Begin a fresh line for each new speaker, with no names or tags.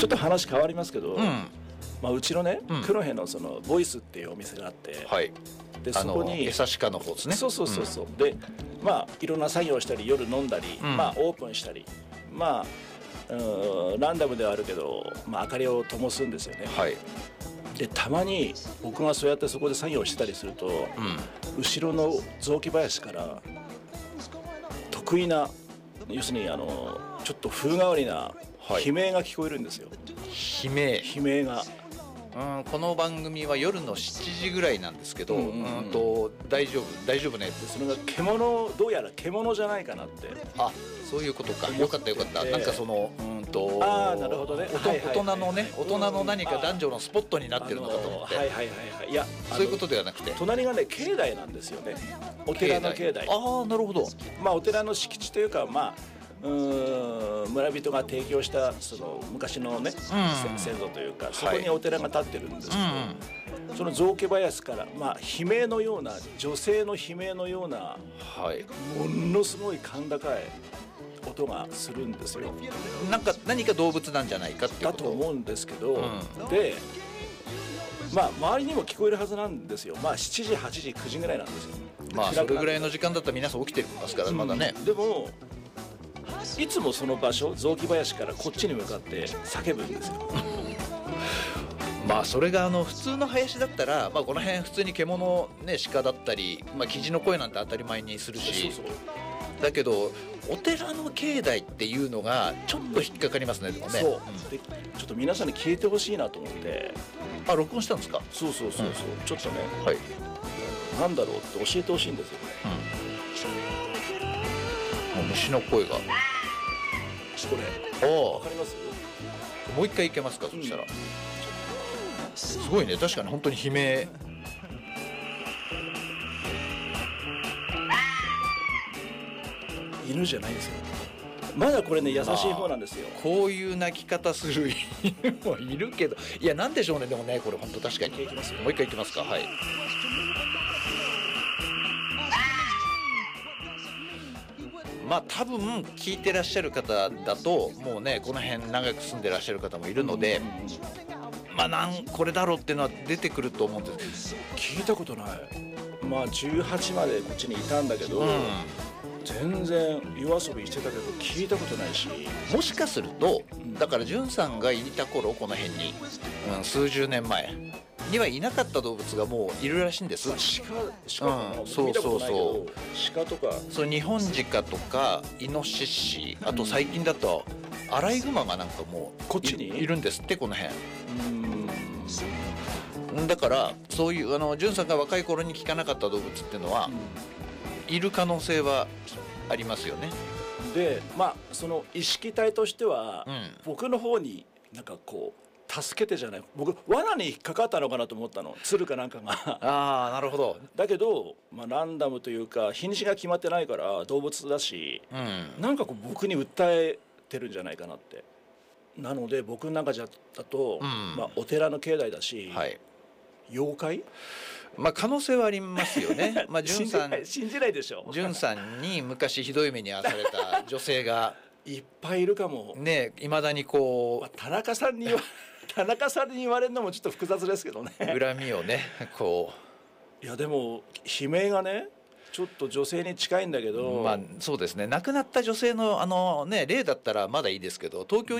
ちょっと話変わりますけど、うちのね、黒辺のそのボイスっていうお店があって、でそこに
江差鹿の方ですね。
そう、でいろんな作業をしたり夜飲んだり、オープンしたりランダムではあるけど、明かりを灯すんですよね。でたまに僕がそうやってそこで作業してたりすると、後ろの雑木林から得意な、要するにちょっと風変わりな悲鳴が聞こえるんですよ。悲鳴が、
この番組は夜の7時ぐらいなんですけど、大丈夫ねって。
それがどうやら獣じゃないかなって。
そういうことか。よかったなんかその
なるほどね。
大人の何か男女のスポットになってるのかと思って。
いや
そういうことではなくて、
隣がね境内なんですよね。お寺の境内。
なるほど。
お寺の敷地というか村人が提供したその昔のね、先祖というか、そこにお寺が建ってるんですけど、その雑木林から悲鳴のような、女性の悲鳴のような、ものすごい甲高い音がするんですよ。
何か動物なんじゃないかっていうこと
だと思うんですけど、で周りにも聞こえるはずなんですよ。7時8時9時ぐらいなんですよ。
それぐらいの時間だったら皆さん起きてますから、まだね。
でもいつもその場所、雑木林からこっちに向かって叫ぶんですよ。
それが普通の林だったら、この辺普通に獣ね、鹿だったり、キジの声なんて当たり前にするし、だけどお寺の境内っていうのがちょっと引っかかりますね。でもね、
でちょっと皆さんに聞いてほしいなと思って。
録音したんですか？
そう、ちょっとね、なんだろうって教えてほしいんですよ。
虫の声が、こ
れわかります？
もう一回いけますか？そしたらすごいね、確かに本当に悲鳴。
犬じゃないんですよ。まだこれね、優しい方なんですよ。
こういう鳴き方する犬もいるけど、いや、なんでしょうね。でもね、これ本当確かに。もう一回いきますか。多分聞いてらっしゃる方だと、もうね、この辺長く住んでらっしゃる方もいるので、これだろうっていうのは出てくると思うんです。
聞いたことない。18までこっちにいたんだけど、全然夜遊びしてたけど聞いたことないし、
もしかすると、だからじゅんさんがいた頃、この辺に、数十年前にはいなかった動物がもういるらしいんです。
そう鹿とか、
ニホンジカとかイノシシ、あと最近だとアライグマがなんかもう
こっちに
いるんですって、この辺。だからそういうじゅんさんが若い頃に聞かなかった動物っていうのは、いる可能性はありますよね。
でその意識体としては、僕の方になんかこう助けてじゃない、僕罠に引っかかったのかなと思ったの、鶴かなんかが。
なるほど。
だけど、ランダムというか日にちが決まってないから動物だし、なんかこう僕に訴えてるんじゃないかなって。なので僕の中だと、お寺の境内だし、妖怪、
可能性はありますよね。
信じないでしょ。
じゅんさんに昔ひどい目に遭わされた女性が
いっぱいいるかも
ね。いまだにこう、
田中さんに言われるのもちょっと複雑ですけどね。
恨みをね、こ
う。いやでも悲鳴がね、ちょっと女性に近いんだけど、
そうですね。亡くなった女性の例だったらまだいいですけど、東京